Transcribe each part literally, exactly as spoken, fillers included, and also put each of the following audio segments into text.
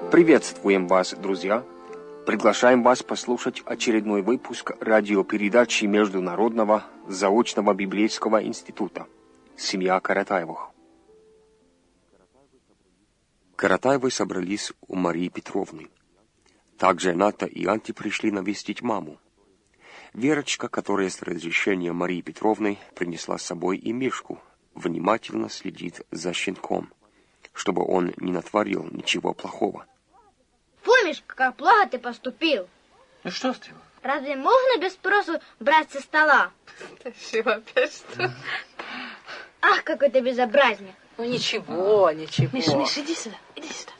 Приветствуем вас, друзья! Приглашаем вас послушать очередной выпуск радиопередачи Международного заочного библейского института «Семья Каратаевых». Каратаевы собрались у Марии Петровны. Также Ната и Анти пришли навестить маму. Верочка, которая с разрешения Марии Петровны принесла с собой и Мишку, внимательно следит за щенком, чтобы он не натворил ничего плохого. Помнишь, как плохо ты поступил? Ну что сделал? Разве можно без спросу брать со стола? Ты чего опять что? Ах, какой ты безобразник. Ну ничего, ничего. Миша, Миша, иди сюда, иди сюда.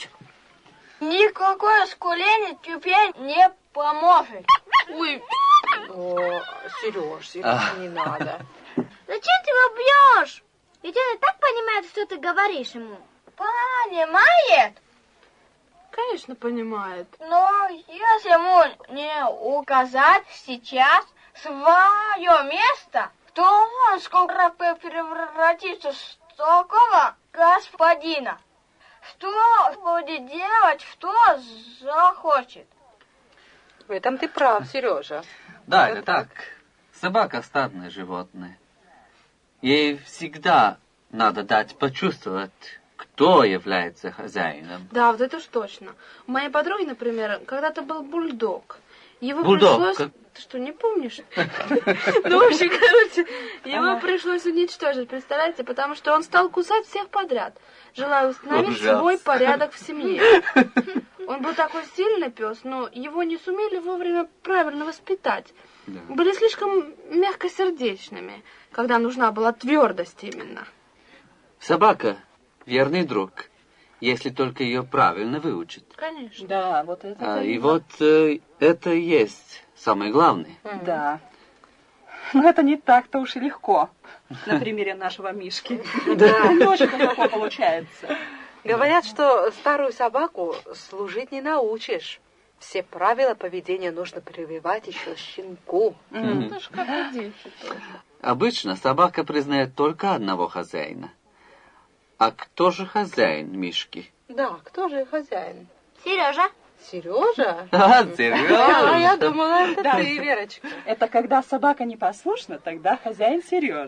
Никакое скуление тебе не поможет. Ой, о, Сереж, Сереж, не надо. Зачем ты его бьешь? Ведь он и так понимает, что ты говоришь ему. Понимает? Конечно, понимает. Но если ему не указать сейчас свое место, то он скоро превратится в такого господина, что будет делать, что захочет. В этом ты прав, Сережа. Да, это так. Собака стадное животное. Ей всегда надо дать почувствовать, кто является хозяином. Да, вот это уж точно. У моей подруги, например, когда-то был бульдог. Его Бульдог? пришлось... Как... Ты что, не помнишь? Ну, в общем, короче, его пришлось уничтожить, представляете? Потому что он стал кусать всех подряд, желая установить свой порядок в семье. Он был такой сильный пес, но его не сумели вовремя правильно воспитать. Были слишком мягкосердечными, когда нужна была твердость именно. Собака — верный друг, если только ее правильно выучат. Конечно. Да, вот это. А, и вот э, это и есть самое главное. Да. Но это не так-то уж и легко. На примере нашего Мишки. Да. Не очень легко получается. Говорят, что старую собаку служить не научишь. Все правила поведения нужно прививать еще щенку. Mm. Это ж как и дети тоже. Обычно собака признает только одного хозяина. А кто же хозяин Мишки? Да, кто же хозяин? Сережа. Сережа? А, Сережа! А я думала, это Да. ты, Верочка. Это когда собака непослушна, тогда хозяин Сережа.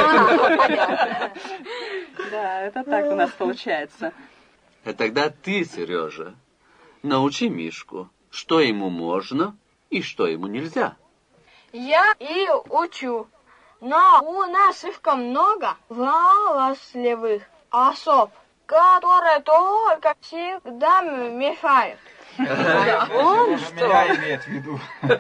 Да, это так у нас получается. А тогда ты, Сережа, научи Мишку, что ему можно и что ему нельзя. Я и учу, но у нас слишком много галасливых особ, которые только всегда мешают. Он что? Меня имеет в виду.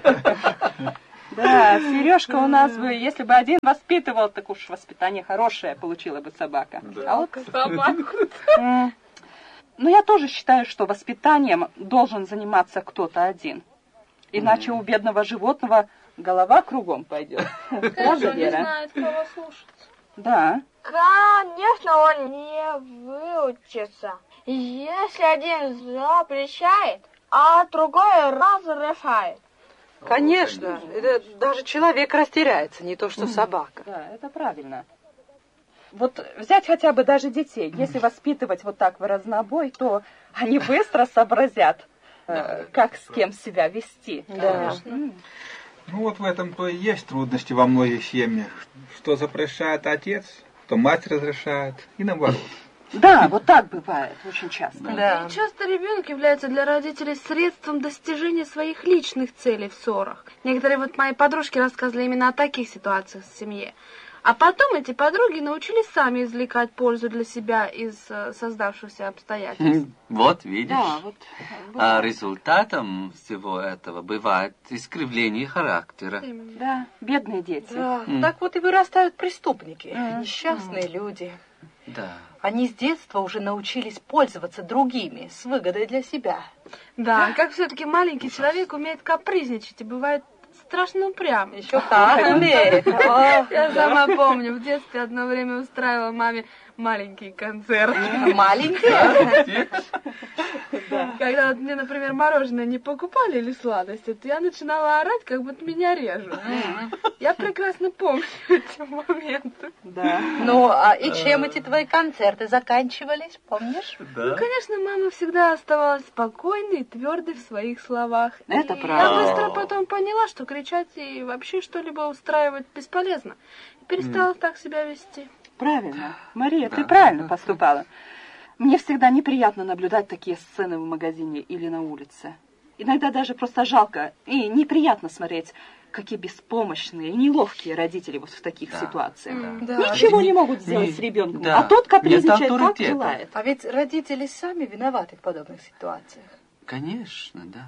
Да, Сережка у нас бы, если бы один воспитывал, так уж воспитание хорошее получила бы собака. А вот собаку. Ну, я тоже считаю, что воспитанием должен заниматься кто-то один. Иначе у бедного животного голова кругом пойдет. Правда, Он не Вера? знает, кого слушать. Да. Конечно, он не выучится, если один запрещает, а другой разрешает. Конечно, это даже человек растеряется, не то что собака. Да, это правильно. Вот взять хотя бы даже детей. Если воспитывать вот так в разнобой, то они быстро сообразят, э, как с кем себя вести. Да. М. Ну вот в этом-то и есть трудности во многих семьях. Что запрещает отец, то мать разрешает, и наоборот. Да, вот так бывает очень часто. Да. И часто ребенок является для родителей средством достижения своих личных целей в ссорах. Некоторые вот мои подружки рассказывали именно о таких ситуациях в семье. А потом эти подруги научились сами извлекать пользу для себя из э, создавшихся обстоятельств. Вот, видишь. Да, вот. А результатом всего этого бывает искривление характера. Да, бедные дети. Да, так вот и вырастают преступники, несчастные люди. Да. Они с детства уже научились пользоваться другими с выгодой для себя. Да, как все-таки маленький человек умеет капризничать и бывает страшно упрям. Еще так умеет. О, Я сама помню, в детстве одно время устраивала маме маленький концерт. маленькие? Когда вот мне, например, мороженое не покупали или сладости, то я начинала орать, как будто меня режут. Я прекрасно помню эти моменты. Да. Ну, а и чем эти твои концерты заканчивались, помнишь? Да. Ну, конечно, мама всегда оставалась спокойной и твердой в своих словах. Это и правда. Я быстро потом поняла, что кричать и вообще что-либо устраивать бесполезно. И перестала mm. так себя вести. Правильно. Мария, да. Ты правильно поступала. Мне всегда неприятно наблюдать такие сцены в магазине или на улице. Иногда даже просто жалко и неприятно смотреть, какие беспомощные и неловкие родители вот в таких да. ситуациях. Да. Ничего не, не могут сделать не, с ребенком, да. а тот капризничает, как желает. А ведь родители сами виноваты в подобных ситуациях. Конечно, да.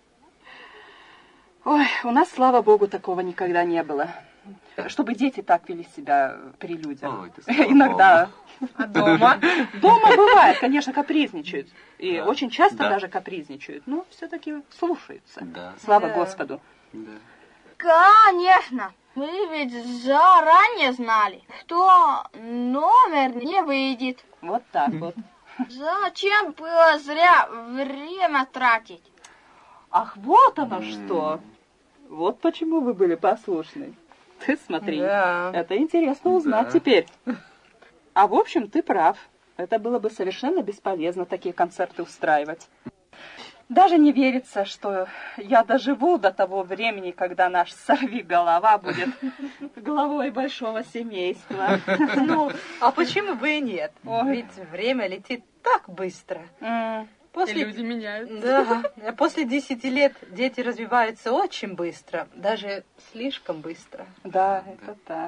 Ой, у нас, слава богу, такого никогда не было. Чтобы дети так вели себя при людях. Ой, иногда. А дома? Дома бывает, конечно, капризничают. И да. очень часто да. даже капризничают. Но все-таки слушаются. Да. Слава да. Господу. Да. Конечно. Мы ведь заранее знали, что номер не выйдет. Вот так вот. Зачем было зря время тратить? Ах, вот оно что. Вот почему вы были послушны. Ты смотри, да. это интересно узнать да. теперь. А в общем, ты прав. Это было бы совершенно бесполезно такие концерты устраивать. Даже не верится, что я доживу до того времени, когда наш сорвиголова будет главой большого семейства. Ну, а почему бы и нет? Ведь время летит так быстро. После... И люди меняются. Да, после десяти лет дети развиваются очень быстро, даже слишком быстро. Да, это так.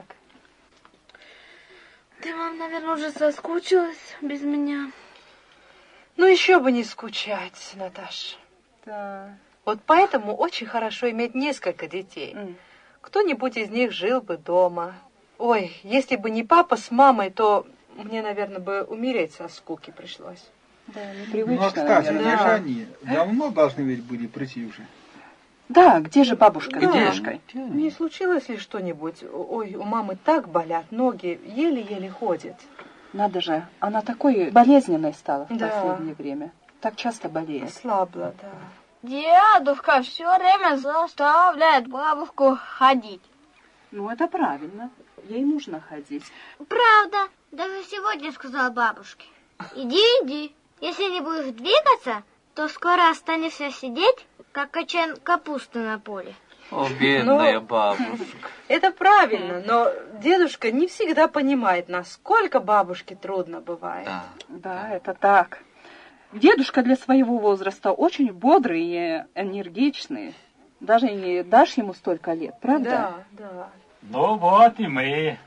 Ты, мам, наверное, уже соскучилась без меня. Ну, еще бы не скучать, Наташа. Да. Вот поэтому очень хорошо иметь несколько детей. Mm. Кто-нибудь из них жил бы дома. Ой, если бы не папа с мамой, то мне, наверное, бы умереть со скуки пришлось. Да, непривычно. Ну, а кстати, наверное. где да. же они? Давно должны ведь были прийти уже. Да, где же бабушка да. с дедушкой? Не случилось ли что-нибудь? Ой, у мамы так болят ноги, еле-еле ходит. Надо же, она такой болезненной стала в да. последнее время. Так часто болеет. Слабла, да. Дедушка все время заставляет бабушку ходить. Ну, это правильно. Ей нужно ходить. Правда. Даже сегодня сказала бабушке. Иди, иди. Если не будешь двигаться, то скоро останешься сидеть, как качан капусты на поле. О, бедная но... бабушка. Это правильно, но дедушка не всегда понимает, насколько бабушке трудно бывает. Да, да, это так. Дедушка для своего возраста очень бодрый и энергичный. Даже не дашь ему столько лет, правда? Да, да. Ну вот и мы.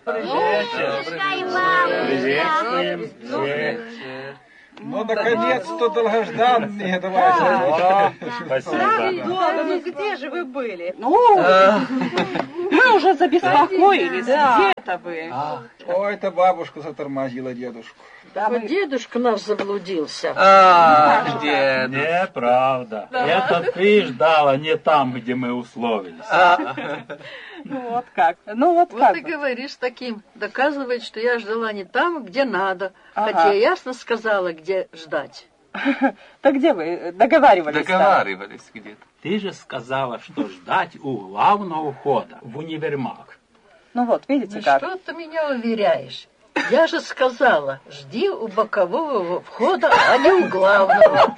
Приветствуем. Приветствуем. Ну, наконец-то долгожданные, давайте. Спасибо. Ну, где же вы были? Ну, мы уже забеспокоились. Где-то вы? Ой, это бабушка затормозила дедушку. Да, мы... Дедушка наш заблудился. А, где? Неправда. Это ты ждала не там, где мы условились. Ну вот как. Ну вот Вот как. ты говоришь таким. Доказывает, что я ждала не там, где надо. Хотя я ясно сказала, где ждать. Так где вы договаривались? Договаривались где-то. Ты же сказала, что ждать у главного входа в универмаг. Ну вот, видите Ну как. что ты меня уверяешь? Я же сказала, жди у бокового входа, а не у главного.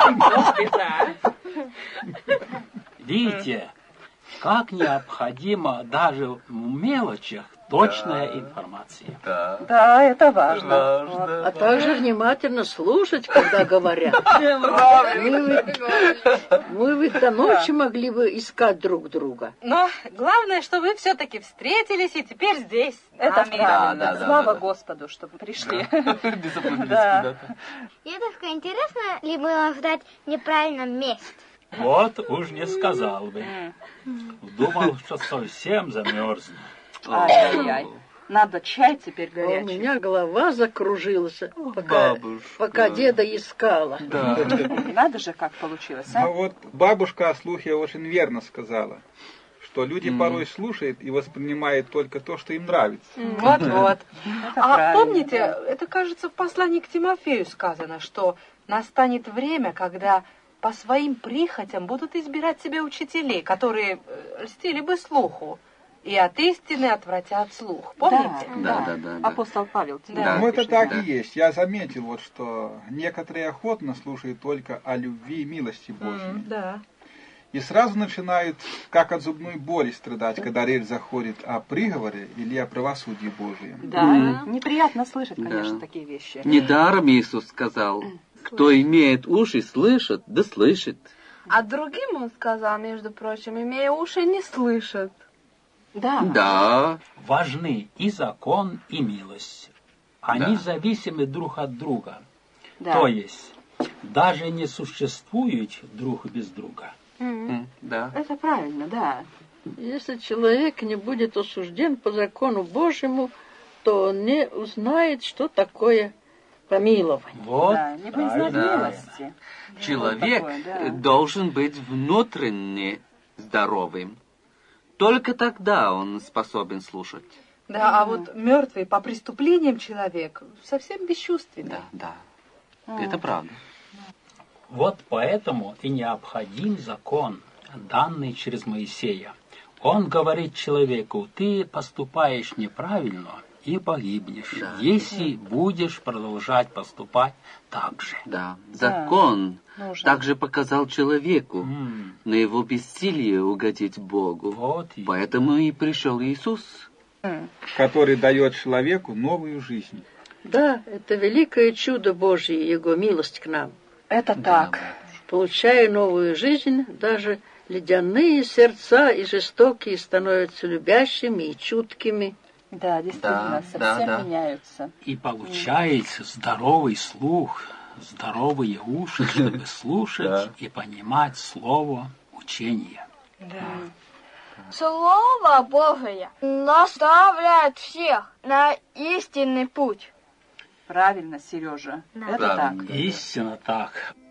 Видите, как необходимо даже в мелочах точная да. информация. Да. Да, это важно. важно. Вот. А также внимательно слушать, когда говорят. Мы ведь, мы ведь до ночи могли бы искать друг друга. Но главное, что вы все-таки встретились и теперь здесь. Это правильно. Да, да, Слава да, да. Господу, что вы пришли. Да. Дедушка, интересно ли было ждать в неправильном месте? Вот уж не сказал бы. Думал, что совсем замерзну. Ай-яй-яй. Надо чай теперь А у горячий. меня голова закружилась, пока, пока деда искала. Да. Надо же, как получилось, а? Ну вот бабушка о слухе очень верно сказала, что люди mm. порой слушают и воспринимают только то, что им нравится. Вот-вот. А помните, это, кажется, в послании к Тимофею сказано, что настанет время, когда по своим прихотям будут избирать себе учителей, которые э, льстили бы слуху, и от истины отвратят слух. Помните? Да, да, да. да, да. Апостол Павел. Да. Ну, это так да. и есть. Я заметил, вот, что некоторые охотно слушают только о любви и милости Божьей. Mm, да. И сразу начинают, как от зубной боли, страдать, когда речь заходит о приговоре или о правосудии Божьем. Да, mm. неприятно слышать, конечно, да. такие вещи. Недаром Иисус сказал, кто имеет уши, слышит, да слышит. А другим он сказал, между прочим, имея уши, не слышит. Да. Да. Важны и закон, и милость. Они да. зависимы друг от друга. Да. То есть, даже не существуют друг без друга. Mm-hmm. Да. Это правильно, да. Если человек не будет осужден по закону Божьему, то он не узнает, что такое помилование. Вот, да, не признать да. милости. Человек вот такое, да. должен быть внутренне здоровым. Только тогда он способен слушать. Да, mm-hmm. а вот мертвый по преступлениям человек совсем бесчувственный. Да, да. Mm. Это правда. Вот поэтому и необходим закон, данный через Моисея. Он говорит человеку, ты поступаешь неправильно и погибнешь, да. если будешь продолжать поступать так же. Да, закон да. также показал человеку Mm. на его бессилие угодить Богу. Вот и... Поэтому и пришел Иисус, Mm. который дает человеку новую жизнь. Да, это великое чудо Божье, Его милость к нам. Это Да. так. Получая новую жизнь, даже ледяные сердца и жестокие становятся любящими и чуткими. Да, действительно, Да, совсем да, да. меняются. И получается здоровый слух, здоровые уши, чтобы слушать Да. и понимать слово учения. Да. Слово Божие наставляет всех на истинный путь. Правильно, Сережа. Да. Это Правильно. так. Истинно так.